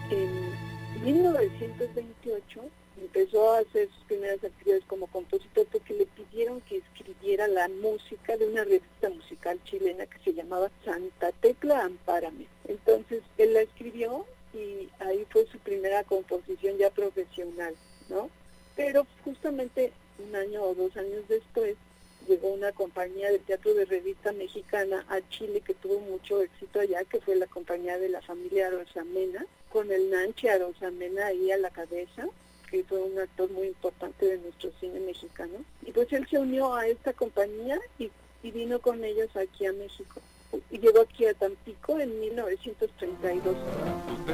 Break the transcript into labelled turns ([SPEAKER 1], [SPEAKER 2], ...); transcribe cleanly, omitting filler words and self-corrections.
[SPEAKER 1] en 1928 empezó a hacer sus primeras actividades como compositor porque le pidieron que escribiera la música de una revista musical chilena que se llamaba Santa Tecla Ampárame. Entonces él la escribió y ahí fue su primera composición ya profesional, ¿no? Pero justamente un año o 2 años después llegó una compañía de teatro de revista mexicana a Chile que tuvo mucho éxito allá, que fue la compañía de la familia Arosamena, con el Nanchi Arosamena ahí a la cabeza, que fue un actor muy importante de nuestro cine mexicano. Y pues él se unió a esta compañía y vino con ellos aquí a México. Y llegó aquí a Tampico en 1932.